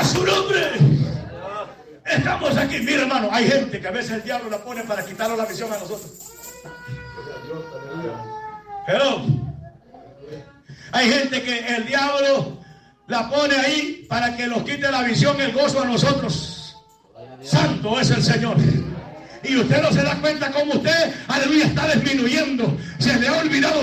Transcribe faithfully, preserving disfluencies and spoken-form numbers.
su nombre. Estamos aquí, mira hermano, hay gente que a veces el diablo la pone para quitarnos la visión a nosotros. Pero hay gente que el diablo la pone ahí para que nos quite la visión, el gozo a nosotros. Santo es el Señor. Y usted no se da cuenta cómo usted, aleluya, está disminuyendo. Se le ha olvidado